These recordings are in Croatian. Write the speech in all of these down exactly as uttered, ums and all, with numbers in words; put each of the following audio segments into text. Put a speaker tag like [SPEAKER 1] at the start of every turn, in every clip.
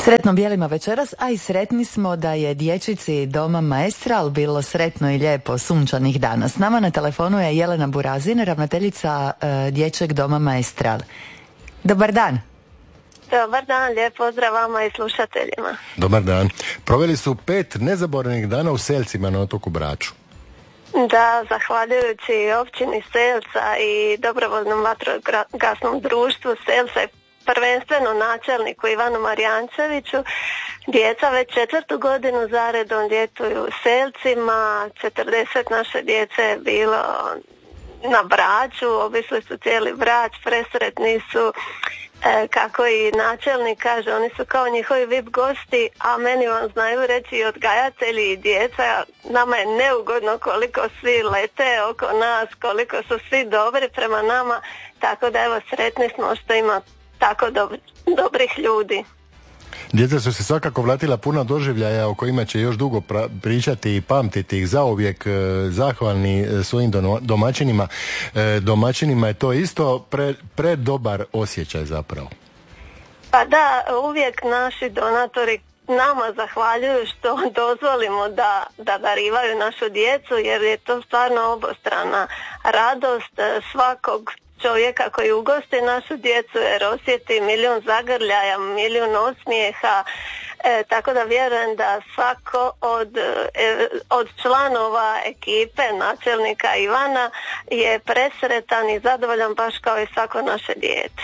[SPEAKER 1] Sretno bijelima večeras, a i sretni smo da je dječici doma Maestral bilo sretno i lijepo sunčanih dana. S nama na telefonu je Jelena Burazin, ravnateljica uh, dječjeg doma Maestral. Dobar dan.
[SPEAKER 2] Dobar dan, lijep pozdrav vama i slušateljima.
[SPEAKER 3] Dobar dan. Proveli su pet nezaboravnih dana u Selcima na otoku Braču.
[SPEAKER 2] Da, zahvaljujući općini Selca i dobrovoljnom vatrogasnom društvu Selca i prvenstveno načelniku Ivanu Marijančeviću, djeca već četvrtu godinu zaredom ljetuju u Selcima. četrdeset naše djece je bilo na Braču, obišli su cijeli Brač, presretni su. E, kako i načelnik kaže, oni su kao njihovi V I P gosti, a meni vam znaju reći i odgajatelji i djeca, nama je neugodno koliko svi lete oko nas, koliko su svi dobri prema nama, tako da evo sretni smo što ima tako dobri, dobrih ljudi.
[SPEAKER 3] Djeca su se svakako vratila puno doživljaja o kojima će još dugo pra- pričati i pamtiti ih zauvijek, e, zahvalni e, svojim do- domaćinima. E, domaćinima je to isto pre, predobar osjećaj zapravo.
[SPEAKER 2] Pa da, uvijek naši donatori nama zahvaljuju što dozvolimo da, da darivaju našu djecu, jer je to stvarno obostrana radost svakog čovjeka koji ugosti našu djecu, jer osjeti milijun zagrljaja, milijun osmijeha, e, tako da vjerujem da svako od, e, od članova ekipe načelnika Ivana je presretan i zadovoljan baš kao i svako naše dijete.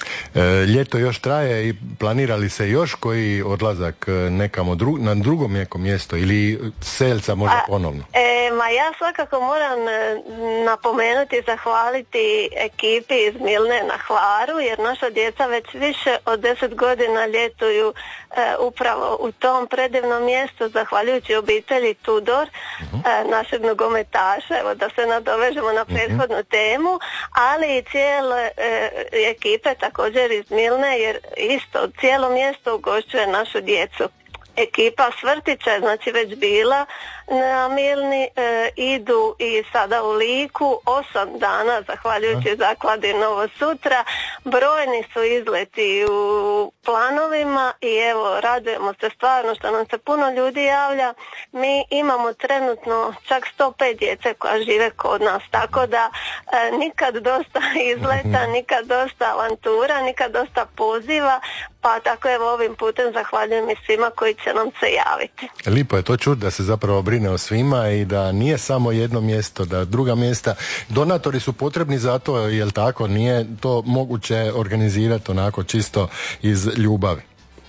[SPEAKER 3] E, ljeto još traje i planira li se još koji odlazak nekamo dru, na drugom nekom mjesto ili Selca možda A, ponovno?
[SPEAKER 2] E, ma ja svakako moram napomenuti i zahvaliti ekipi iz Milne na Hvaru, jer naša djeca već više od deset godina ljetuju e, upravo u tom predivnom mjestu, zahvaljujući obitelji Tudor, uh-huh. e, našeg nogometaša, evo da se nadovežemo na prethodnu uh-huh. temu, ali i cijele e, ekipe također iz Milne, jer isto cijelo mjesto ugošćuje našu djecu. Ekipa s vrtića je znači već bila na Milni, e, idu i sada u Liku osam dana, zahvaljujući zakladi Novo Sutra. Brojni su izleti u planovima i evo radujemo se stvarno što nam se puno ljudi javlja. Mi imamo trenutno čak sto pet djece koja žive kod nas, tako da e, nikad dosta izleta, nikad dosta avantura, nikad dosta poziva, pa tako evo ovim putem zahvaljujem i svima koji će nam se javiti.
[SPEAKER 3] Lipo je to čuti da se zapravo brine o svima i da nije samo jedno mjesto, da druga mjesta, donatori su potrebni za to, jel tako, nije to moguće organizirati onako čisto iz ljubavi.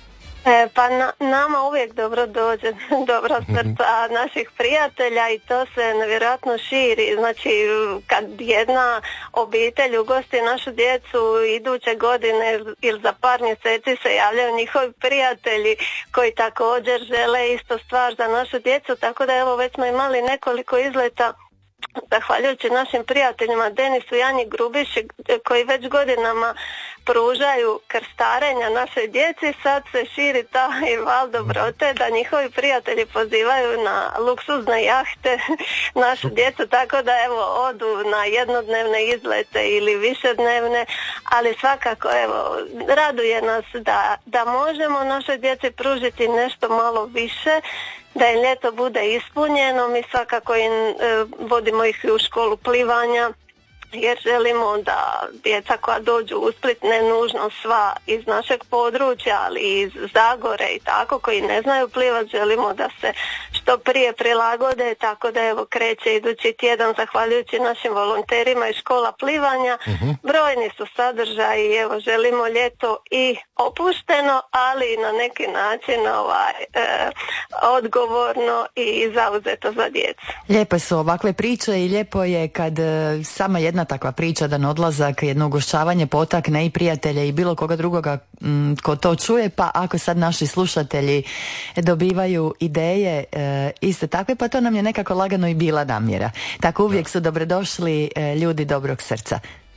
[SPEAKER 2] E, pa na, nama uvijek dobro dođe dobra srca naših prijatelja i to se nevjerojatno širi. Znači kad jedna obitelj ugosti našu djecu iduće godine ili za par mjeseci se javljaju njihovi prijatelji koji također žele isto stvar za našu djecu, tako da evo već smo imali nekoliko izleta zahvaljujući našim prijateljima Denisu i Anji Grubiši koji već godinama pružaju krstarenja našoj djeci. Sad se širi taj val dobrote da njihovi prijatelji pozivaju na luksuzne jahte našu djecu, tako da evo odu na jednodnevne izlete ili višednevne, ali svakako evo raduje nas da, da možemo našoj djeci pružiti nešto malo više, da im ljeto bude ispunjeno. Mi svakako im, e, vodimo ih u školu plivanja, jer želimo da djeca koja dođu u Split, ne nužno sva iz našeg područja, ali iz Zagore i tako, koji ne znaju plivat, želimo da se što prije prilagode, tako da evo kreće idući tjedan zahvaljujući našim volonterima iz škola plivanja. Uh-huh. Brojni su sadržaji i evo želimo ljeto i opušteno, ali na neki način ovaj, e, odgovorno i zauzeto za djecu.
[SPEAKER 1] Lijepe su ovakve priče i lijepo je kad e, sama jedna takva priča, dan odlazak, jedno ugošćavanje potakne i prijatelje i bilo koga drugoga m, ko to čuje, pa ako sad naši slušatelji dobivaju ideje e, iste takve, pa to nam je nekako lagano i bila namjera. Tako uvijek su dobrodošli e, ljudi dobrog srca.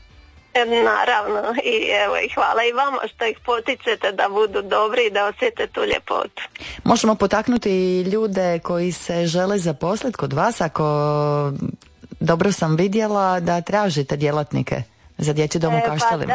[SPEAKER 2] Naravno i evo i hvala i vama što ih potičete da budu dobri i da osjete tu ljepotu.
[SPEAKER 1] Možemo potaknuti ljude koji se žele zaposliti kod vas, ako dobro sam vidjela da tražite djelatnike za dječji dom u Kaštelima.
[SPEAKER 2] E, pa da,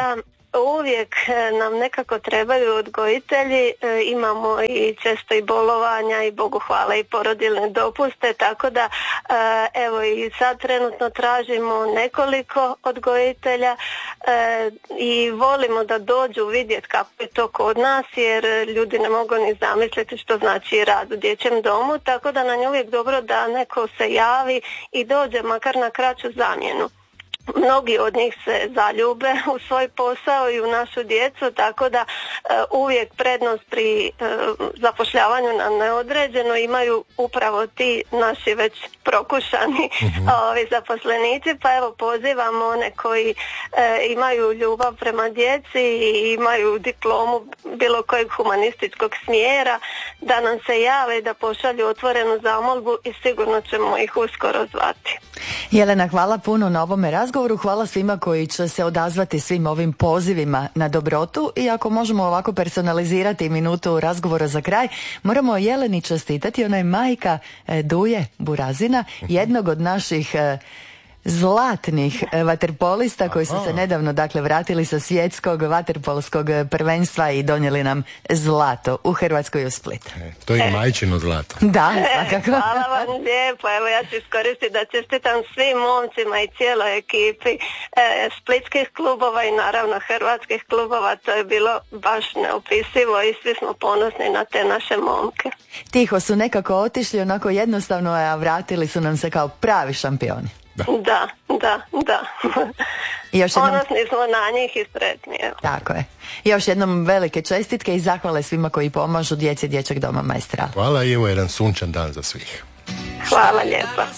[SPEAKER 2] uvijek nam nekako trebaju odgojitelji, imamo i često i bolovanja i Bogu hvala i porodiljne dopuste, tako da evo i sad trenutno tražimo nekoliko odgojitelja i volimo da dođu vidjeti kako je to kod nas, jer ljudi ne mogu ni zamisliti što znači rad u dječjem domu, tako da nam je uvijek dobro da neko se javi i dođe makar na kraću zamjenu. Mnogi od njih se zaljube u svoj posao i u našu djecu, tako da e, uvijek prednost pri e, zapošljavanju na neodređeno imaju upravo ti naši već prokušani mm-hmm. ovi zaposlenici, pa evo pozivamo one koji e, imaju ljubav prema djeci i imaju diplomu bilo kojeg humanističkog smjera, da nam se jave i da pošalju otvorenu zamolbu i sigurno ćemo ih uskoro zvati.
[SPEAKER 1] Jelena, hvala puno na ovome razgovoru, hvala svima koji će se odazvati svim ovim pozivima na dobrotu i ako možemo ovako personalizirati minutu razgovora za kraj, moramo Jeleni čestitati, ona je majka e, Duje Burazina, jednog od naših e, zlatnih vaterpolista koji su se nedavno dakle vratili sa svjetskog vaterpolskog prvenstva i donijeli nam zlato u Hrvatskoj u Split.
[SPEAKER 3] E, to je majčino zlato.
[SPEAKER 1] Da, svakako.
[SPEAKER 2] Hvala vam lijepo, evo ja ću iskoristiti da čestitam svim momcima i cijeloj ekipi e, splitskih klubova i naravno hrvatskih klubova, to je bilo baš neopisivo i svi smo ponosni na te naše momke.
[SPEAKER 1] Tiho su nekako otišli, onako jednostavno, a vratili su nam se kao pravi šampioni.
[SPEAKER 2] Da, da, da. da.
[SPEAKER 1] Još jednom...
[SPEAKER 2] Ponosni smo na njih i sretni. Evo.
[SPEAKER 1] Tako je. Još jednom velike čestitke i zahvale svima koji pomažu djeci Dječjeg doma Maestral.
[SPEAKER 3] Hvala i evo jedan sunčan dan za svih.
[SPEAKER 2] Hvala lijepa.